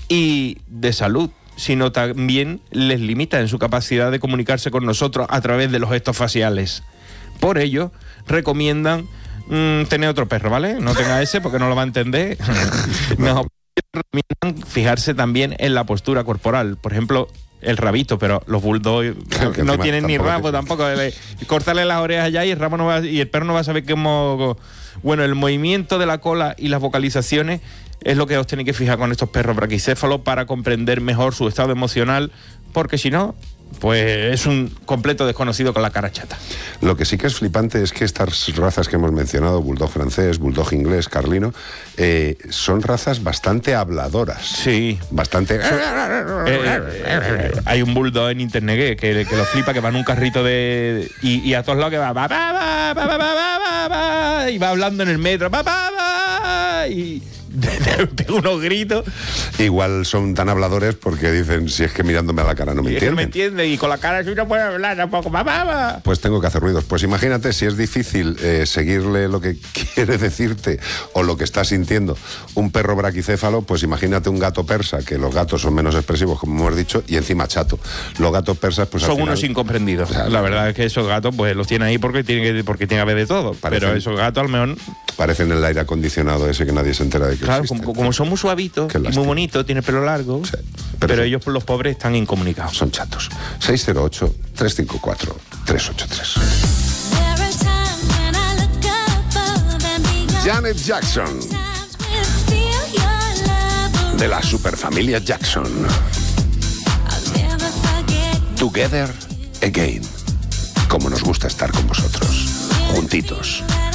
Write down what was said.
y de salud, sino también les limita en su capacidad de comunicarse con nosotros a través de los gestos faciales. Por ello, recomiendan tener otro perro, ¿vale? No tenga ese porque no lo va a entender. No, recomiendan fijarse también en la postura corporal. Por ejemplo, el rabito, pero los bulldogs no tienen ni rabo tampoco. Cortarle las orejas ya y el rabo no va, y el perro no va a saber cómo... Bueno, el movimiento de la cola y las vocalizaciones es lo que os tenéis que fijar con estos perros braquicéfalos para comprender mejor su estado emocional, porque si no, pues es un completo desconocido con la cara chata. Lo que sí que es flipante es que estas razas que hemos mencionado, bulldog francés, bulldog inglés, carlino, son razas bastante habladoras. Sí. Bastante... hay un bulldog en internet que lo flipa, que va en un carrito de... Y a todos lados que va... y va hablando en el metro... y... de unos gritos. Igual son tan habladores porque dicen, si es que mirándome a la cara no me entienden. No me entiende, y con la cara así no puede hablar tampoco. Pues tengo que hacer ruidos. Pues imagínate si es difícil seguirle lo que quiere decirte o lo que está sintiendo un perro braquicéfalo, pues imagínate un gato persa, que los gatos son menos expresivos, como hemos dicho, y encima chato. Los gatos persas, pues son al final, unos incomprendidos. O sea, la verdad es que esos gatos, pues los tiene ahí porque tiene que haber de todo. Pero esos gatos al menos... Parecen el aire acondicionado ese que nadie se entera de que claro, existe. como son muy suavitos y muy bonitos, tiene pelo largo, sí, pero ellos, los pobres, están incomunicados. Son chatos. 608-354-383. Janet Jackson, de la superfamilia Jackson. Together Again. Como nos gusta estar con vosotros, juntitos.